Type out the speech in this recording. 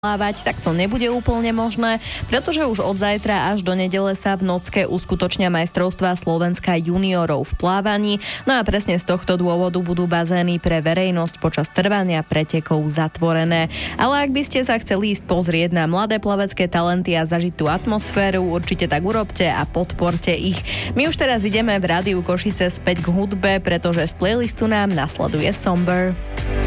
plávať, tak to nebude úplne možné, pretože už od zajtra až do nedele sa v Nocke uskutočnia majstrovstvá Slovenska juniorov v plávaní. No a presne z tohto dôvodu budú bazény pre verejnosť počas trvania pretekov zatvorené. Ale ak by ste sa chceli ísť pozrieť na mladé plavecké talenty a zažiť tú atmosféru, určite tak urobte a podporte ich. My už teraz ideme v Rádiu Košice späť k hudbe, pretože z playlistu nám nasleduje Somber.